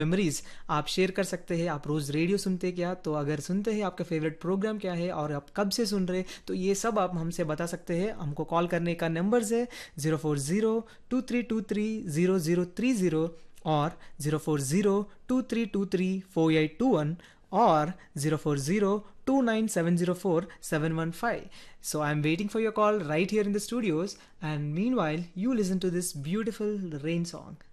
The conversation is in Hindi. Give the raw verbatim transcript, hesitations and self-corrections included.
मेमोरीज आप शेयर कर सकते हैं। आप रोज़ रेडियो सुनते हैं क्या? तो अगर सुनते हैं, आपका फेवरेट प्रोग्राम क्या है और आप कब से सुन रहे हैं, तो ये सब आप हमसे बता सकते हैं। हमको कॉल करने का नंबर्स है zero four zero two three to three zero zero three zero और zero four zero two three to three four eight to one or zero four zero two nine seven zero four seven one five. So I'm waiting for your call right here in the studios, and meanwhile you listen to this beautiful rain song.